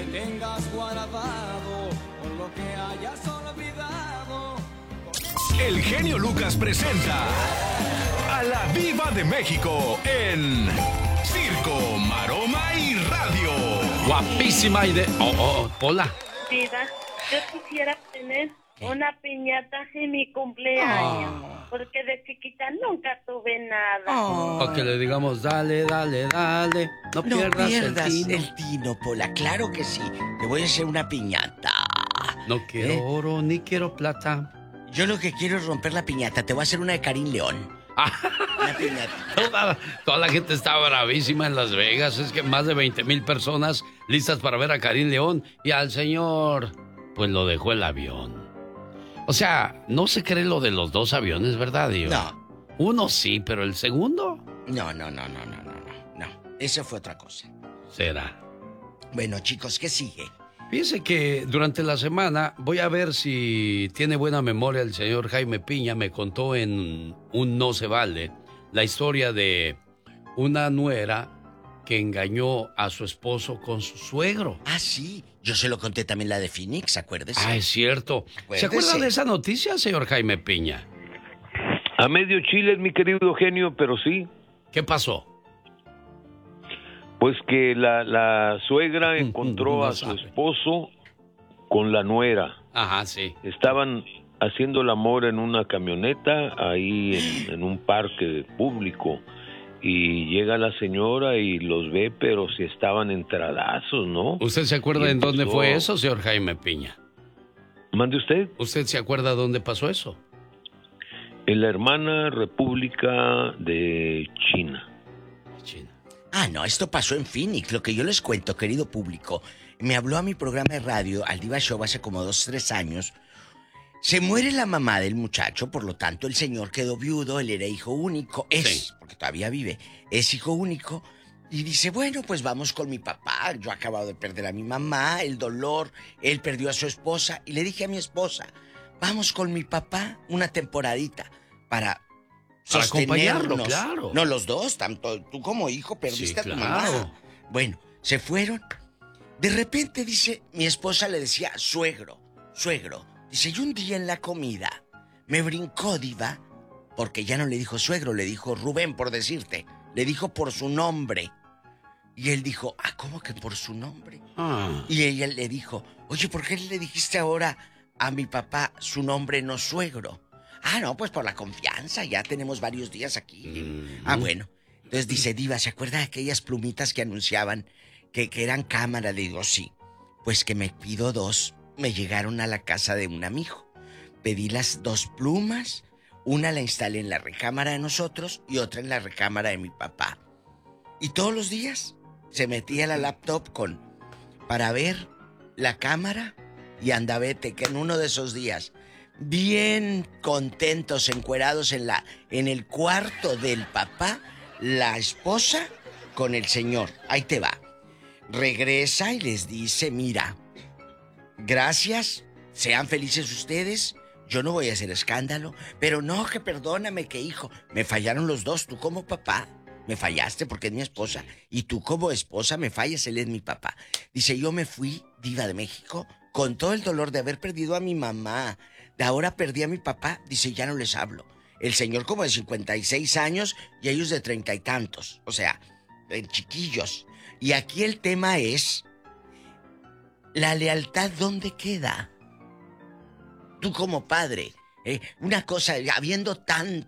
tengas guardado, por lo que hayas olvidado. El genio Lucas presenta a la Diva de México en Circo, Maroma y Radio. Guapísima idea. Hola. Diva, yo quisiera tener una piñata en mi cumpleaños, porque de chiquita nunca tuve nada. Para que le digamos, dale, dale, dale. No pierdas el tino, Pola. Claro que sí. Te voy a hacer una piñata. No quiero oro ni quiero plata. Yo lo que quiero es romper la piñata. Te voy a hacer una de Karim León. Una piñata. Toda la gente está bravísima en Las Vegas. Es que más de 20,000 personas listas para ver a Karim León. Y al señor, pues lo dejó el avión. O sea, no se cree lo de los dos aviones, ¿verdad, Dios? No. Uno sí, pero el segundo. No. Eso fue otra cosa. ¿Será? Bueno, chicos, ¿qué sigue? Fíjense que durante la semana voy a ver si tiene buena memoria el señor Jaime Piña. Me contó en un No se vale la historia de una nuera que engañó a su esposo con su suegro. Ah, sí. Yo se lo conté también la de Phoenix, acuérdese. Ah, es cierto. ¿Se acuerda de esa noticia, señor Jaime Piña? A medio chile, mi querido Eugenio, pero sí. ¿Qué pasó? Pues que la suegra encontró a su esposo con la nuera. Ajá, sí. Estaban haciendo el amor en una camioneta ahí en un parque público. Y llega la señora y los ve, pero si estaban entradazos, ¿no? ¿Usted se acuerda en dónde fue eso, señor Jaime Piña? ¿Mande usted? ¿Usted se acuerda dónde pasó eso? En la hermana República de China. Ah, no, esto pasó en Phoenix. Lo que yo les cuento, querido público, me habló a mi programa de radio, al Diva Show, hace como 2, 3 años. Se muere la mamá del muchacho, por lo tanto el señor quedó viudo, él era hijo único, porque todavía vive, es hijo único, y dice, bueno, pues vamos con mi papá, yo acabo de perder a mi mamá, el dolor, él perdió a su esposa, y le dije a mi esposa, vamos con mi papá una temporadita para acompañarlo, claro. No, los dos, tanto tú como hijo perdiste a tu mamá. Bueno, se fueron. De repente, dice, mi esposa le decía, suegro. Dice, y un día en la comida me brincó, Diva, porque ya no le dijo suegro, le dijo Rubén, por decirte. Le dijo por su nombre. Y él dijo, ¿cómo que por su nombre? Y ella le dijo, oye, ¿por qué le dijiste ahora a mi papá su nombre, no suegro? No, pues por la confianza, ya tenemos varios días aquí. Bueno. Entonces dice, Diva, ¿se acuerda de aquellas plumitas que anunciaban que eran cámara? Le digo, sí. Pues que me pido 2. Me llegaron a la casa de un amigo. Pedí las 2 plumas. Una la instalé en la recámara de nosotros y otra en la recámara de mi papá. Y todos los días se metía a la laptop para ver la cámara y andavete, que en uno de esos días, bien contentos, encuerados en el cuarto del papá, la esposa con el señor. Ahí te va. Regresa y les dice, mira, gracias, sean felices ustedes, yo no voy a hacer escándalo, pero no, que perdóname, que hijo, me fallaron los dos, tú como papá, me fallaste porque es mi esposa, y tú como esposa me fallas, él es mi papá. Dice, yo me fui, Diva de México, con todo el dolor de haber perdido a mi mamá, de ahora perdí a mi papá, dice, ya no les hablo. El señor como de 56 años y ellos de 30 y tantos, o sea, chiquillos. Y aquí el tema es, ¿la lealtad dónde queda? Tú como padre, una cosa, habiendo